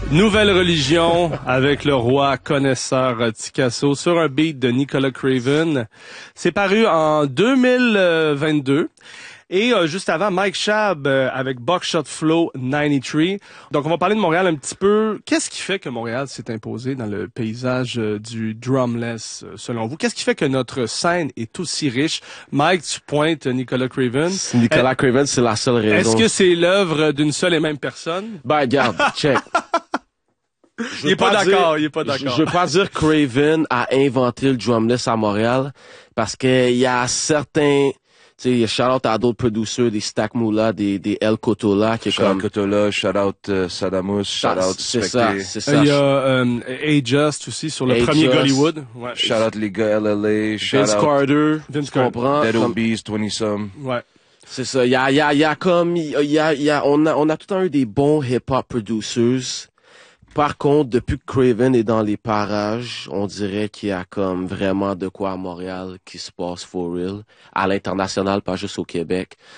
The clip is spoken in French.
Nouvelle religion avec le roi connaisseur Ticasso sur un beat de Nicolas Craven. C'est paru en 2022. Et juste avant, Mike Schaab avec Buckshot Flow 93. Donc, on va parler de Montréal un petit peu. Qu'est-ce qui fait que Montréal s'est imposé dans le paysage du drumless, selon vous? Qu'est-ce qui fait que notre scène est aussi riche? Mike, tu pointes Nicolas Craven. Nicolas Craven, c'est la seule raison. Est-ce que c'est l'œuvre d'une seule et même personne? Ben, regarde, check. Il est pas d'accord. Je veux pas dire Craven a inventé le drumless à Montréal, parce que il y a certains, tu sais, shout-out à d'autres producers, des Stack Moula, des El Cotola, qui est Shout-out comme... Cotola, shout-out Sadamus, shout-out C'est Specté. ça, c'est ça. Il y a A-Just aussi sur le premier A-Just. Hollywood. Ouais. Shout-out les gars LLA, Vince shout-out Carter, Vince tu Carter. comprends? Dead Comme- Obies, 20-some. Ouais. C'est ça. Il y a comme, on a tout le temps eu des bons hip-hop producers. Par contre, depuis que Craven est dans les parages, on dirait qu'il y a comme vraiment de quoi à Montréal qui se passe for real. À l'international, pas juste au Québec.